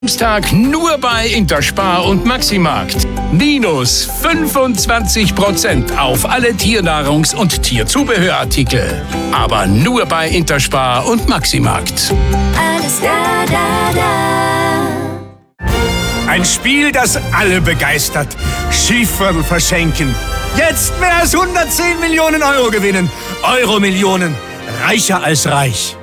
Samstag nur bei Interspar und Maximarkt. Minus 25% auf alle Tiernahrungs- und Tierzubehörartikel. Aber nur bei Interspar und Maximarkt. Alles da. Ein Spiel, das alle begeistert. Schieferl verschenken. Jetzt mehr als 110 Millionen Euro gewinnen. Euro-Millionen. Reicher als reich.